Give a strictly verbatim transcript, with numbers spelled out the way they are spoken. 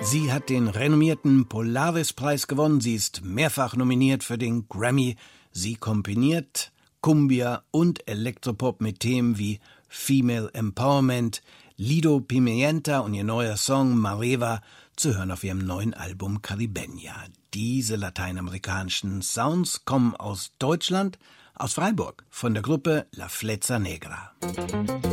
Sie hat den renommierten Polaris-Preis gewonnen. Sie ist mehrfach nominiert für den Grammy. Sie kombiniert Cumbia und Elektropop mit Themen wie Female Empowerment. Lido Pimienta und ihr neuer Song Mareva zu hören auf ihrem neuen Album Caribeña. Diese lateinamerikanischen Sounds kommen aus Deutschland, aus Freiburg, von der Gruppe La Fletza Negra.